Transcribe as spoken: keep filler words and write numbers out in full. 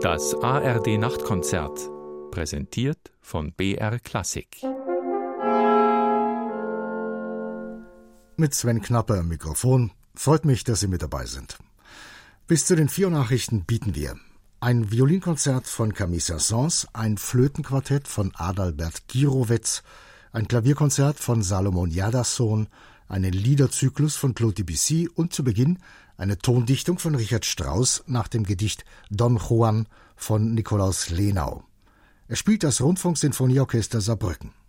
Das A R D-Nachtkonzert, präsentiert von B R Klassik. Mit Sven Knapper am Mikrofon. Freut mich, dass Sie mit dabei sind. Bis zu den vier Nachrichten bieten wir ein Violinkonzert von Camille Saint-Saëns, ein Flötenquartett von Adalbert Gyrowetz, ein Klavierkonzert von Salomon Jadassohn, einen Liederzyklus von Claude Debussy und zu Beginn eine Tondichtung von Richard Strauss nach dem Gedicht Don Juan von Nikolaus Lenau. Er spielt das Rundfunksinfonieorchester Saarbrücken.